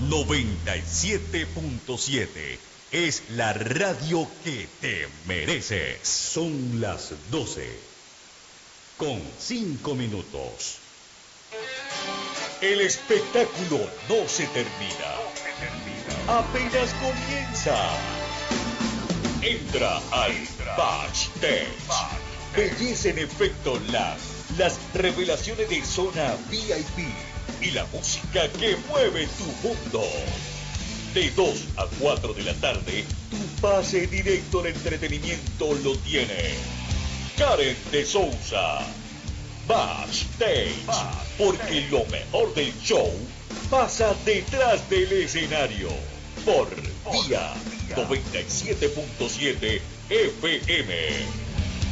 97.7 es la radio que te mereces. Son las 12:05. El espectáculo no se termina. Apenas comienza. Entra al Backstage. Belleza en efecto live. Las revelaciones de zona VIP y la música que mueve tu mundo. De 2 a 4 de la tarde, tu pase directo de entretenimiento lo tiene Karen de Souza. Backstage, porque lo mejor del show pasa detrás del escenario. Por Vía 97.7 FM.